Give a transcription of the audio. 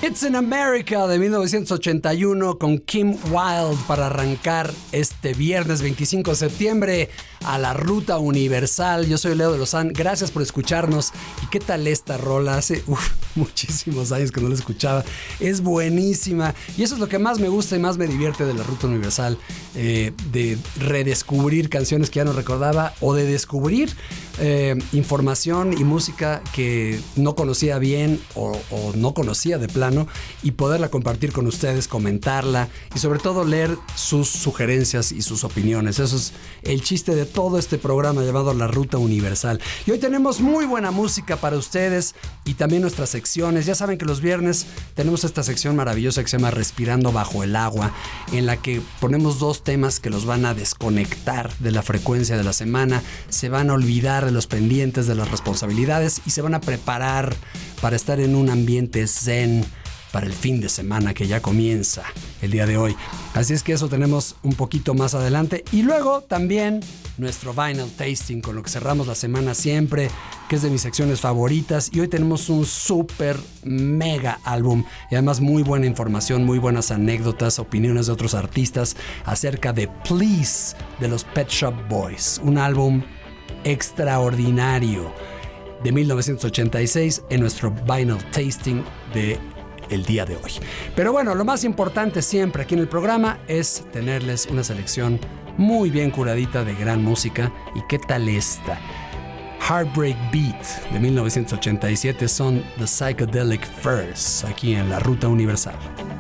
It's in America de 1981 con Kim Wilde para arrancar este viernes 25 de septiembre a la Ruta Universal. Yo soy Leo de Lozán, gracias por escucharnos. ¿Y qué tal esta rola? Hace muchísimos años que no la escuchaba. Es buenísima y eso es lo que más me gusta y más me divierte de la Ruta Universal, de redescubrir canciones que ya no recordaba o de descubrir información y música que no conocía bien o no conocía de plano y poderla compartir con ustedes, comentarla y sobre todo leer sus sugerencias y sus opiniones. Eso es el chiste de todo este programa llamado La Ruta Universal. Y hoy tenemos muy buena música para ustedes y también nuestras secciones. Ya saben que los viernes tenemos esta sección maravillosa que se llama Respirando Bajo el Agua, en la que ponemos dos temas que los van a desconectar de la frecuencia de la semana, se van a olvidar de los pendientes, de las responsabilidades y se van a preparar para estar en un ambiente zen para el fin de semana que ya comienza el día de hoy. Así es que eso tenemos un poquito más adelante. Y luego también nuestro Vinyl Tasting, con lo que cerramos la semana siempre, que es de mis secciones favoritas. Y hoy tenemos un súper mega álbum y además muy buena información, muy buenas anécdotas, opiniones de otros artistas acerca de Please de los Pet Shop Boys. Un álbum extraordinario de 1986 en nuestro Vinyl Tasting de el día de hoy. Pero bueno, lo más importante siempre aquí en el programa es tenerles una selección muy bien curadita de gran música. ¿Y qué tal esta? Heartbreak Beat de 1987 son The Psychedelic Furs aquí en la Ruta Universal.